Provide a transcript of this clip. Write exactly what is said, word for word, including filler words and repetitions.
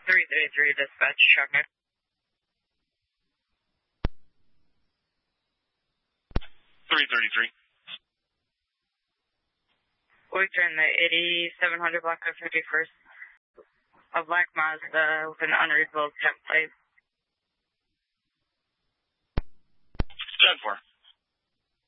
three three three, dispatch, traffic. three thirty-three. We turn the eighty-seven hundred block of fifty-first. A black Mazda with an unreadable temp plate. ten four.